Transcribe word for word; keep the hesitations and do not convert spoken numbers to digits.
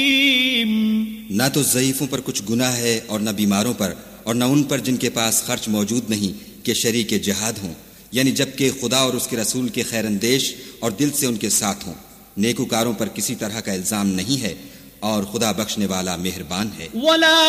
न तो ज़ईफों पर कुछ गुनाह है और न बीमारों पर, और न उन पर जिनके पास खर्च मौजूद नहीं कि शरीक जिहाद हों, यानी जबकि खुदा और उसके रसूल के खैरंदेश और दिल से उनके साथ हों। नेकूकारों पर किसी तरह का इल्जाम नहीं है और खुदा बख्शने वाला मेहरबान है।